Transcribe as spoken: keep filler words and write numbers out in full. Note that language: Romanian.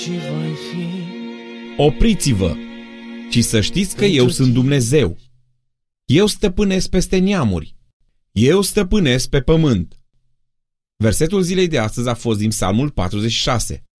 și voi fi. Opriți-vă și să știți că eu sunt Dumnezeu. Eu stăpânesc peste neamuri. Eu stăpânesc pe pământ. Versetul zilei de astăzi a fost din Psalmul patruzeci și șase.